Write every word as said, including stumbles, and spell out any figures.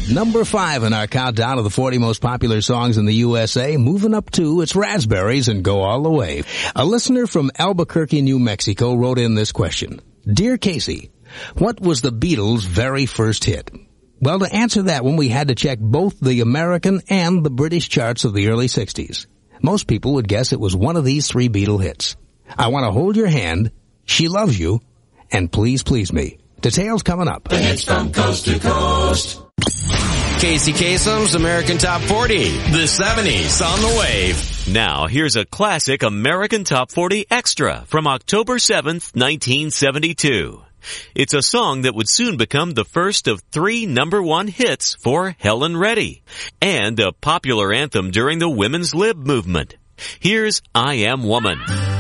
Number five in our countdown of the forty most popular songs in the U S A. Moving up two, it's Raspberries and Go All the Way. A listener from Albuquerque, New Mexico wrote in this question. Dear Casey, what was the Beatles' very first hit? Well, to answer that one, we had to check both the American and the British charts of the early sixties. Most people would guess it was one of these three Beatle hits. I Want to Hold Your Hand, She Loves You, and Please Please Me. Details coming up. The hits from coast to coast. Casey Kasem's American Top forty, the seventies on the wave. Now, here's a classic American Top forty Extra from October seventh, nineteen seventy-two. It's a song that would soon become the first of three number one hits for Helen Reddy, and a popular anthem during the women's lib movement. Here's I Am Woman.